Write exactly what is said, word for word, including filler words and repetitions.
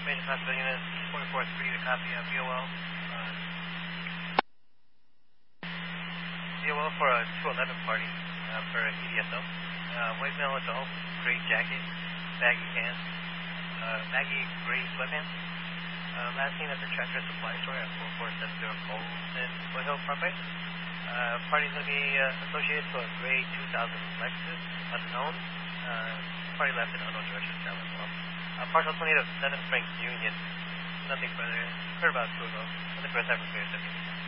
Major Hospital Unit forty-four three to copy uh, B O L. Uh, B O L for a two eleven party uh, for E D S O. Uh, white male adult, gray jacket, baggy pants, uh, baggy gray sweatpants. Uh, last seen at the Tractor Supply Store at four four seven zero Colton Foothill Parkway. Uh, party's going to be uh, associated to a gray two thousand Lexus, unknown. Uh, party left in unknown direction travel as well. Uh, partial twenty to seven Franks Union. Nothing further. Heard about two ago. Nothing for a seven clear.